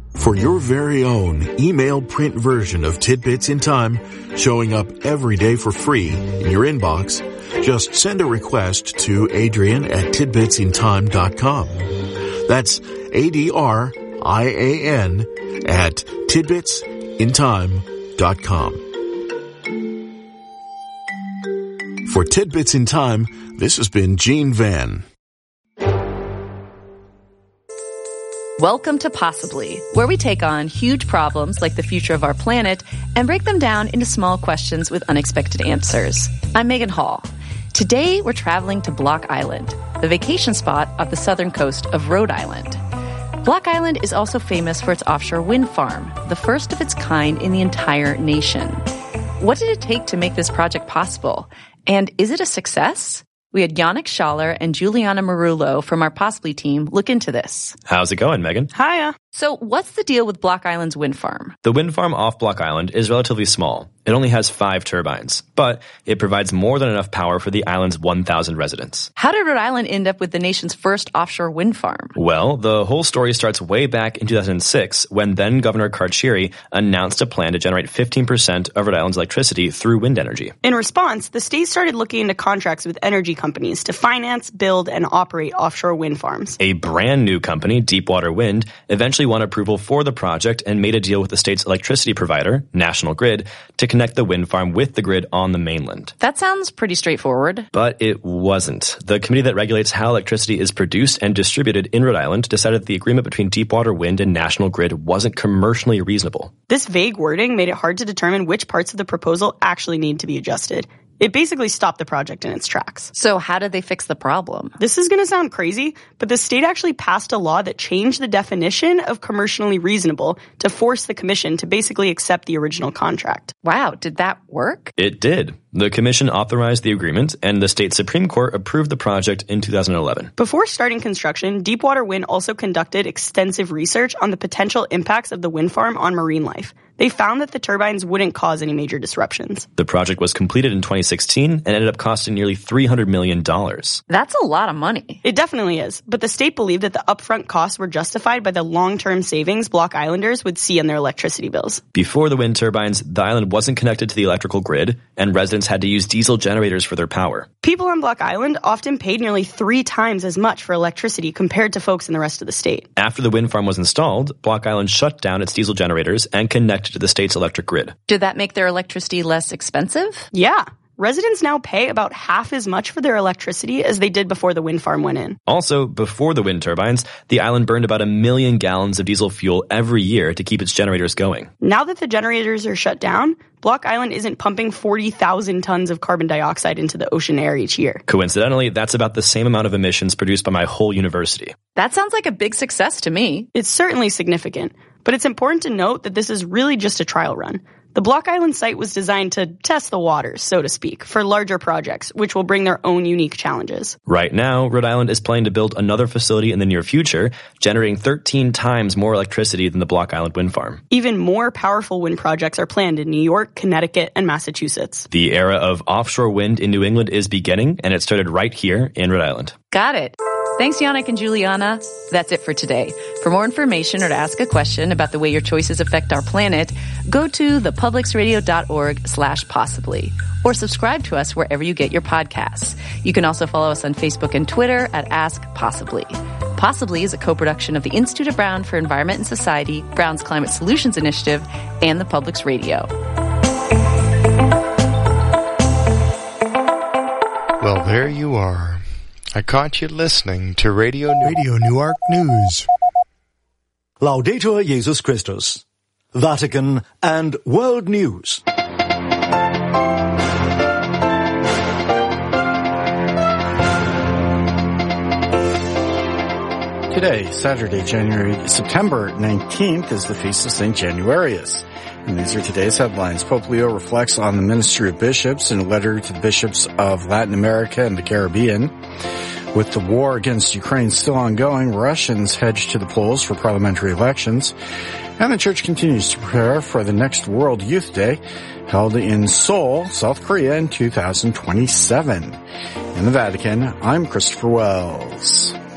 For your very own email print version of Tidbits in Time, showing up every day for free in your inbox, just send a request to Adrian at tidbitsintime.com. That's ADRIAN at tidbitsintime.com. For Tidbits in Time, this has been Gene Van. Welcome to Possibly, where we take on huge problems like the future of our planet and break them down into small questions with unexpected answers. I'm Megan Hall. Today, we're traveling to Block Island, the vacation spot off the southern coast of Rhode Island. Block Island is also famous for its offshore wind farm, the first of its kind in the entire nation. What did it take to make this project possible? And is it a success? We had Yannick Schaller and Juliana Marullo from our Possibly team look into this. How's it going, Megan? Hiya. So what's the deal with Block Island's wind farm? The wind farm off Block Island is relatively small. It only has 5 turbines, but it provides more than enough power for the island's 1,000 residents. How did Rhode Island end up with the nation's first offshore wind farm? Well, the whole story starts way back in 2006 when then-Governor Carcieri announced a plan to generate 15% of Rhode Island's electricity through wind energy. In response, the state started looking into contracts with energy companies to finance, build, and operate offshore wind farms. A brand new company, Deepwater Wind, eventually won approval for the project and made a deal with the state's electricity provider, National Grid, to connect the wind farm with the grid on the mainland. That sounds pretty straightforward. But it wasn't. The committee that regulates how electricity is produced and distributed in Rhode Island decided that the agreement between Deepwater Wind and National Grid wasn't commercially reasonable. This vague wording made it hard to determine which parts of the proposal actually need to be adjusted. It basically stopped the project in its tracks. So how did they fix the problem? This is going to sound crazy, but the state actually passed a law that changed the definition of commercially reasonable to force the commission to basically accept the original contract. Wow, did that work? It did. The commission authorized the agreement, and the state Supreme Court approved the project in 2011. Before starting construction, Deepwater Wind also conducted extensive research on the potential impacts of the wind farm on marine life. They found that the turbines wouldn't cause any major disruptions. The project was completed in 2016 and ended up costing nearly $300 million. That's a lot of money. It definitely is, but the state believed that the upfront costs were justified by the long-term savings Block Islanders would see on their electricity bills. Before the wind turbines, the island wasn't connected to the electrical grid, and residents had to use diesel generators for their power. People on Block Island often paid nearly 3 times as much for electricity compared to folks in the rest of the state. After the wind farm was installed, Block Island shut down its diesel generators and connected to the state's electric grid. Did that make their electricity less expensive? Yeah. Residents now pay about half as much for their electricity as they did before the wind farm went in. Also, before the wind turbines, the island burned about 1 million gallons of diesel fuel every year to keep its generators going. Now that the generators are shut down, Block Island isn't pumping 40,000 tons of carbon dioxide into the ocean air each year. Coincidentally, that's about the same amount of emissions produced by my whole university. That sounds like a big success to me. It's certainly significant, but it's important to note that this is really just a trial run. The Block Island site was designed to test the waters, so to speak, for larger projects, which will bring their own unique challenges. Right now, Rhode Island is planning to build another facility in the near future, generating 13 times more electricity than the Block Island wind farm. Even more powerful wind projects are planned in New York, Connecticut, and Massachusetts. The era of offshore wind in New England is beginning, and it started right here in Rhode Island. Got it. Thanks, Yannick and Juliana. That's it for today. For more information or to ask a question about the way your choices affect our planet, go to thepublicsradio.org/possibly or subscribe to us wherever you get your podcasts. You can also follow us on Facebook and Twitter at Ask Possibly. Possibly is a co-production of the Institute of Brown for Environment and Society, Brown's Climate Solutions Initiative, and the Public's Radio. Well, there you are. I caught you listening to Radio Newark News. Laudetur Jesus Christus. Vatican and World News. Today, Saturday, September 19th, is the feast of St. Januarius. And these are today's headlines. Pope Leo reflects on the ministry of bishops in a letter to the bishops of Latin America and the Caribbean. With the war against Ukraine still ongoing, Russians hedge to the polls for parliamentary elections. And the Church continues to prepare for the next World Youth Day, held in Seoul, South Korea in 2027. In the Vatican, I'm Christopher Wells.